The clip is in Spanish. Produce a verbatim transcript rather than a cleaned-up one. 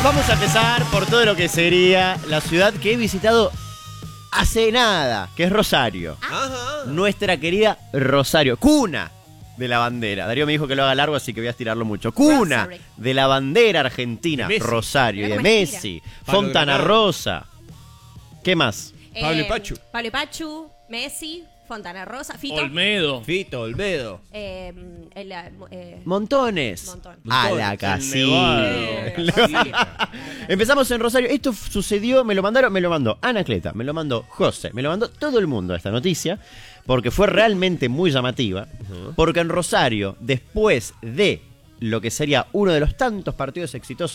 Vamos a empezar por todo lo que sería la ciudad que he visitado hace nada, que es Rosario. Ajá. Nuestra querida Rosario, cuna de la bandera. Darío me dijo que lo haga largo, así que voy a estirarlo mucho. Cuna Rosario. de la bandera argentina, De Messi. Rosario, y Mirá de cómo Messi, Pablo Fontana Granado. Rosa. ¿Qué más? Pablo Eh, Pachu. Pablo Pachu, Messi, Fontana Rosa, Fito. Olmedo. Fito, Olmedo. Eh, el, eh, Montones. Montón. A la Montón. casilla. Eh, Empezamos en Rosario. Esto f- sucedió, me lo mandaron, me lo mandó Anacleta, me lo mandó José, me lo mandó todo el mundo esta noticia, porque fue realmente muy llamativa. Porque en Rosario, después de lo que sería uno de los tantos partidos exitosos